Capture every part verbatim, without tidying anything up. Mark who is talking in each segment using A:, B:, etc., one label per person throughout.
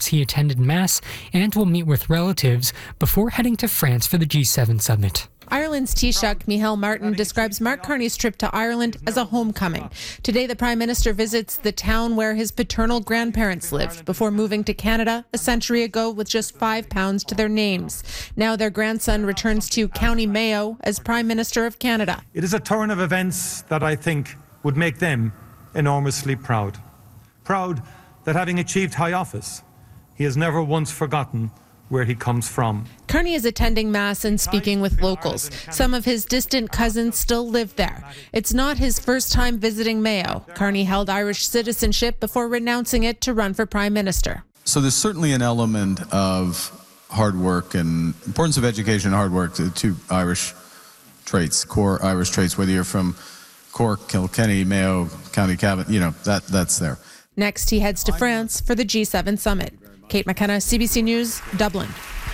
A: reports he attended Mass and will meet with relatives before heading to France for the G seven summit.
B: Ireland's Taoiseach Micheál Martin describes Mark Carney's trip to Ireland as a homecoming. Today, the Prime Minister visits the town where his paternal grandparents lived before moving to Canada a century ago with just five pounds to their names. Now their grandson returns to County Mayo as Prime Minister of Canada.
C: It is a turn of events that I think would make them enormously proud. Proud that having achieved high office, he has never once forgotten where he comes from.
B: Carney is attending Mass and speaking with locals. Some of his distant cousins still live there. It's not his first time visiting Mayo. Carney held Irish citizenship before renouncing it to run for Prime Minister.
D: So there's certainly an element of hard work and importance of education and hard work to two Irish traits, core Irish traits, whether you're from Cork, Kilkenny, Mayo, County Cavan, you know, that that's there.
B: Next, he heads to France for the G seven summit. Kate McKenna, C B C News, Dublin.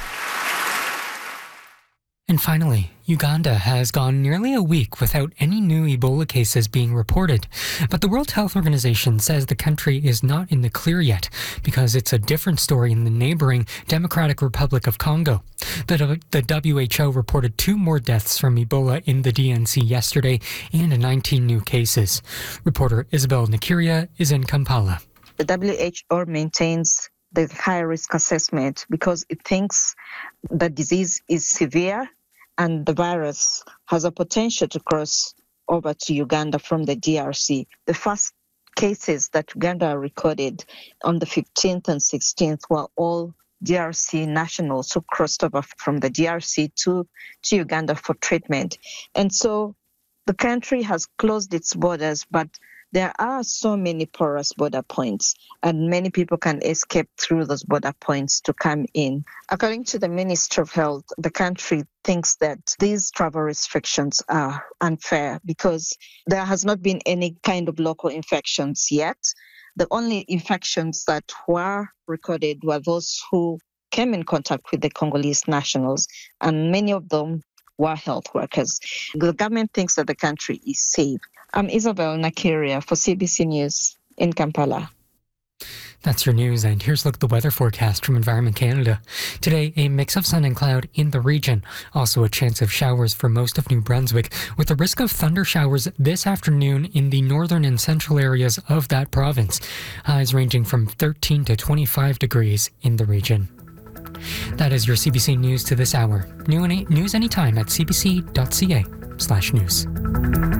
A: And finally, Uganda has gone nearly a week without any new Ebola cases being reported. But the World Health Organization says the country is not in the clear yet because it's a different story in the neighboring Democratic Republic of Congo. The, the W H O reported two more deaths from Ebola in the D N C yesterday and nineteen new cases. Reporter Isabel Nakiria is in Kampala.
E: The W H O maintains the high-risk assessment because it thinks the disease is severe and the virus has a potential to cross over to Uganda from the D R C. The first cases that Uganda recorded on the fifteenth and sixteenth were all D R C nationals who crossed over from the D R C to, to Uganda for treatment. And so the country has closed its borders, but there are so many porous border points, and many people can escape through those border points to come in. According to the Ministry of Health, the country thinks that these travel restrictions are unfair because there has not been any kind of local infections yet. The only infections that were recorded were those who came in contact with the Congolese nationals, and many of them were health workers. The government thinks that the country is safe. I'm Isabel Nakiria for C B C News in Kampala.
A: That's your news, and here's a look at the weather forecast from Environment Canada. Today, a mix of sun and cloud in the region. Also a chance of showers for most of New Brunswick, with a risk of thunder showers this afternoon in the northern and central areas of that province. Highs ranging from thirteen to twenty-five degrees in the region. That is your C B C News to this hour. New any, news anytime at c b c dot c a slash news.